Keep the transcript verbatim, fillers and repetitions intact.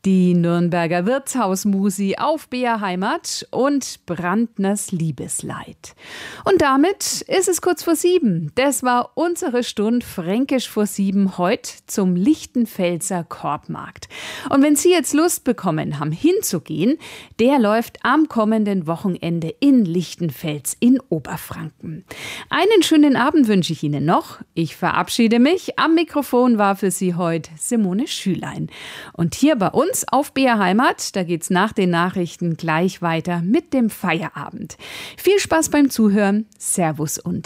Die Nürnberger Wirtshausmusi auf B R Heimat und Brandners Liebesleid. Und damit ist es kurz vor sieben. Das war unsere Stunde Fränkisch vor sieben heute zum Lichtenfelser Korbmarkt. Und wenn Sie jetzt Lust bekommen haben, hinzugehen, der läuft am kommenden Wochenende in Lichtenfels in Oberfranken. Einen schönen Abend wünsche ich Ihnen noch. Ich verabschiede mich. Am Mikrofon war für Sie heute Simone Schülein. Und hier bei uns auf B R Heimat, da geht's nach den Nachrichten gleich weiter mit dem Feierabend. Viel Spaß beim Zuhören. Servus und